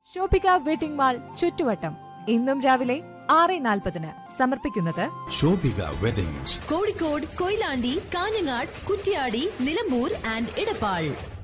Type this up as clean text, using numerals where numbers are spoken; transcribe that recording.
Shoppika wedding mall ചുറ്റുവട്ടം ഇന്നും രാവിലെ 6:40 സമർപ്പിക്കുന്നത് ഷോപ്പിക വെഡിങ്സ്, കോഴിക്കോട്, കൊയിലാണ്ടി, കാഞ്ഞങ്ങാട്, കുറ്റ്യാടി, നിലമ്പൂർ ആൻഡ് ഇടപ്പാൾ.